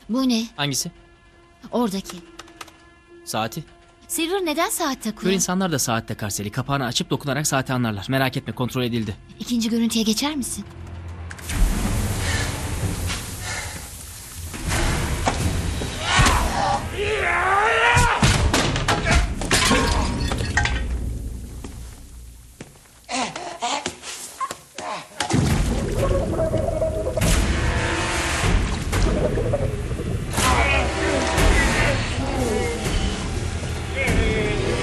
Bu ne? Hangisi? Oradaki. Saati. Silver neden saat Kör takıyor? insanlar da saat takar Sally. Kapağını açıp dokunarak saati anlarlar. Merak etme, kontrol edildi. İkinci görüntüye geçer misin?